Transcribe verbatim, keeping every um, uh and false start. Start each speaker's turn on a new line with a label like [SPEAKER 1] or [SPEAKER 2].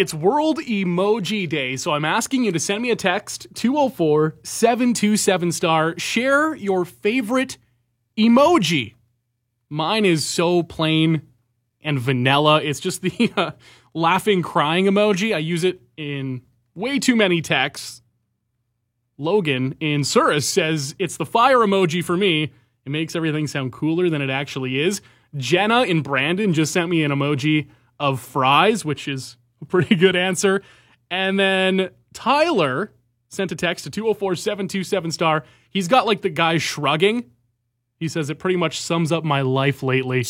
[SPEAKER 1] it's World Emoji Day, so I'm asking you to send me a text, two oh four, seven two seven star. Share your favorite emoji. Mine is so plain and vanilla. It's just the uh, laughing, crying emoji. I use it in way too many texts. Logan in Surrey says it's the fire emoji for me. It makes everything sound cooler than it actually is. Jenna in Brandon just sent me an emoji of fries, which is a pretty good answer. And then Tyler sent a text to two oh four, seven two seven star. He's got like the guy shrugging. He says it pretty much sums up my life lately.